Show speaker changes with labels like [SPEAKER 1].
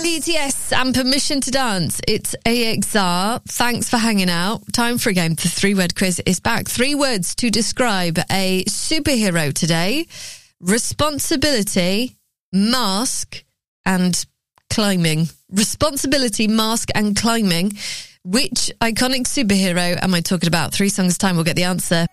[SPEAKER 1] BTS and Permission to Dance. It's AXR. Thanks for hanging out. Time for a game. The 3-word quiz is back. 3 words to describe a superhero today. Responsibility, mask, and climbing. Responsibility, mask, and climbing. Which iconic superhero am I talking about? 3 songs' time, we'll get the answer.